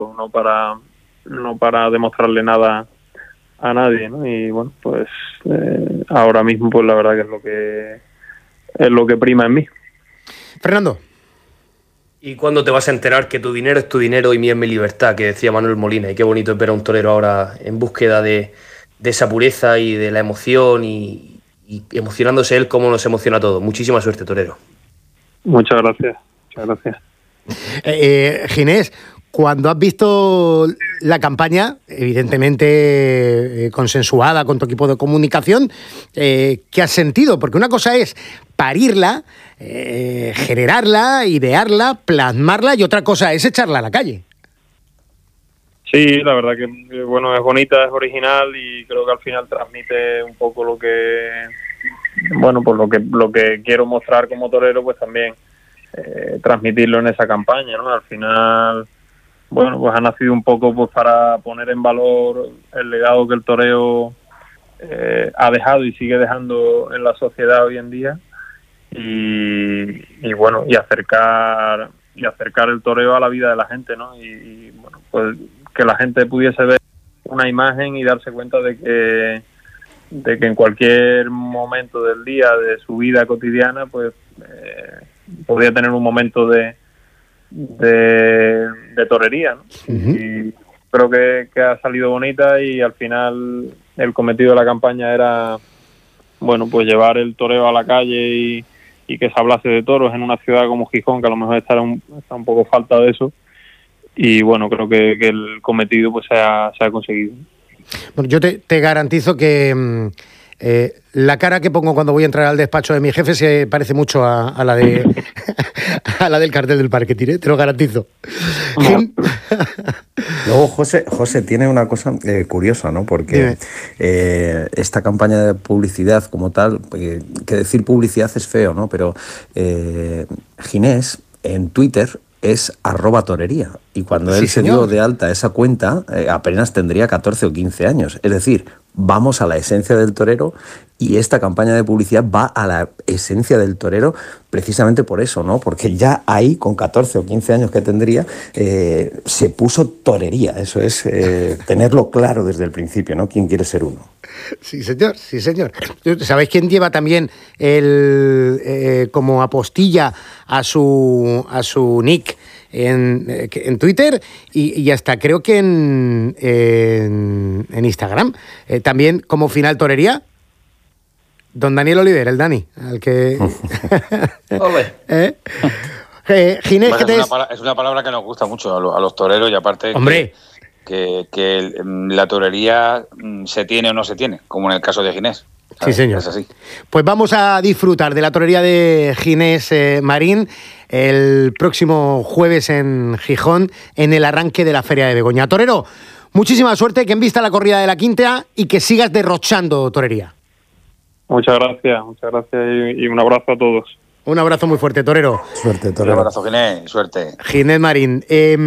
no para demostrarle nada a nadie, ¿no? Y bueno, pues ahora mismo pues la verdad que es lo que prima en mí. Fernando. ¿Y cuándo te vas a enterar que tu dinero es tu dinero y mía es mi libertad? Que decía Manuel Molina, y qué bonito es ver a un torero ahora en búsqueda de esa pureza y de la emoción y emocionándose él como nos emociona a todos. Muchísima suerte, torero. Muchas gracias. Ginés, cuando has visto la campaña, evidentemente consensuada con tu equipo de comunicación, ¿qué has sentido? Porque una cosa es parirla, generarla, idearla, plasmarla, y otra cosa es echarla a la calle. Sí, la verdad que bueno, es bonita, es original y creo que al final transmite un poco lo que, bueno, pues lo que quiero mostrar como torero, pues también transmitirlo en esa campaña, ¿no? Al final, bueno, pues ha nacido un poco pues para poner en valor el legado que el toreo ha dejado y sigue dejando en la sociedad hoy en día y bueno, y acercar el toreo a la vida de la gente, ¿no? Y bueno, pues que la gente pudiese ver una imagen y darse cuenta de que en cualquier momento del día de su vida cotidiana pues podría tener un momento de torería, ¿no? Uh-huh. Y creo que ha salido bonita y al final el cometido de la campaña era, bueno, pues llevar el toreo a la calle y que se hablase de toros en una ciudad como Gijón, que a lo mejor está un poco falta de eso. Y bueno, creo que el cometido pues se ha conseguido. Bueno, yo te garantizo que la cara que pongo cuando voy a entrar al despacho de mi jefe se parece mucho a la de a la del cartel del Parque Tiré, te lo garantizo. Luego José tiene una cosa curiosa, ¿no? Porque esta campaña de publicidad como tal, que decir publicidad es feo, ¿no? Pero Ginés en Twitter es @torería y cuando él se dio de alta esa cuenta apenas tendría 14 o 15 años. Es decir, vamos a la esencia del torero y esta campaña de publicidad va a la esencia del torero precisamente por eso, ¿no? Porque ya ahí, con 14 o 15 años que tendría, se puso torería. Eso es tenerlo claro desde el principio, ¿no? ¿Quién quiere ser uno? Sí, señor, sí, señor. ¿Sabéis quién lleva también como apostilla a su nick en Twitter y hasta creo que en Instagram? También como final torería, don Daniel Oliver, el Dani, al que... Ginés, ¿qué es una palabra que nos gusta mucho a los toreros y aparte... ¡Hombre! Que la torería se tiene o no se tiene, como en el caso de Ginés. Sí, señor. Es así. Pues vamos a disfrutar de la torería de Ginés Marín el próximo jueves en Gijón, en el arranque de la Feria de Begoña. Torero, muchísima suerte, que envista la corrida de la quinta y que sigas derrochando torería. Muchas gracias y un abrazo a todos. Un abrazo muy fuerte, torero. Suerte, torero. Un abrazo, Ginés, suerte. Ginés Marín.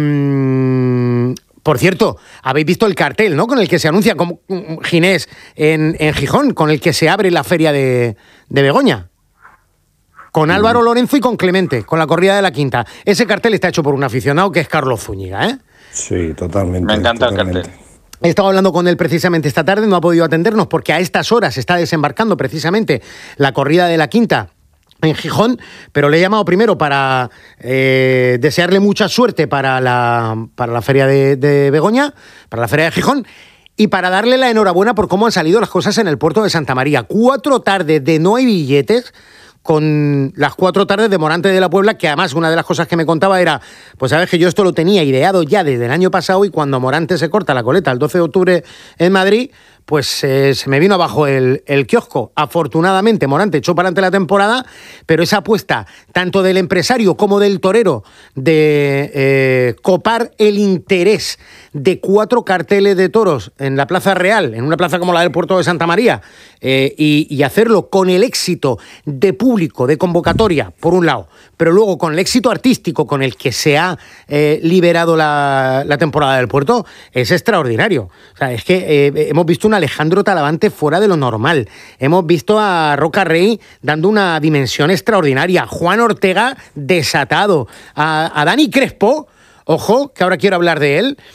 Por cierto, habéis visto el cartel, ¿no? Con el que se anuncia como Ginés en Gijón, con el que se abre la Feria de Begoña. Con Álvaro Lorenzo y con Clemente, con la corrida de la quinta. Ese cartel está hecho por un aficionado que es Carlos Zúñiga, ¿eh? Sí, totalmente. Me encanta el cartel. He estado hablando con él precisamente esta tarde, no ha podido atendernos porque a estas horas está desembarcando precisamente la corrida de la quinta en Gijón, pero le he llamado primero para desearle mucha suerte para la Feria de Begoña, para la Feria de Gijón, y para darle la enhorabuena por cómo han salido las cosas en el puerto de Santa María. 4 tardes de no hay billetes, con las 4 tardes de Morante de la Puebla, que además una de las cosas que me contaba era, pues sabes que yo esto lo tenía ideado ya desde el año pasado y cuando Morante se corta la coleta el 12 de octubre en Madrid, pues se me vino abajo el kiosco. Afortunadamente Morante echó para adelante la temporada, pero esa apuesta tanto del empresario como del torero de copar el interés de 4 carteles de toros en la Plaza Real, en una plaza como la del Puerto de Santa María, y hacerlo con el éxito de público, de convocatoria, por un lado, pero luego con el éxito artístico con el que se ha liberado la temporada del Puerto, es extraordinario. O sea, es que hemos visto un Alejandro Talavante fuera de lo normal. Hemos visto a Roca Rey dando una dimensión extraordinaria. Juan Ortega desatado. A Dani Crespo, Ojo, que ahora quiero hablar de él.